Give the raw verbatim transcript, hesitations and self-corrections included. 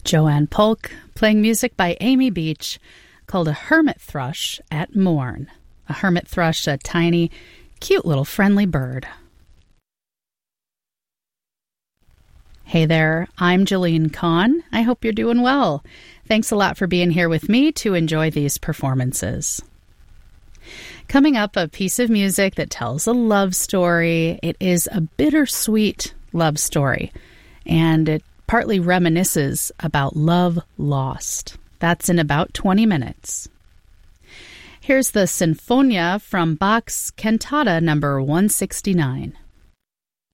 Joanne Polk playing music by Amy Beach called A Hermit Thrush at Morn. A hermit thrush, a tiny, cute little friendly bird. Hey there, I'm Jolene Kahn. I hope you're doing well. Thanks a lot for being here with me to enjoy these performances. Coming up, a piece of music that tells a love story. It is a bittersweet love story, and it partly reminisces about love lost. That's in about twenty minutes. Here's the Sinfonia from Bach's Cantata number one sixty-nine.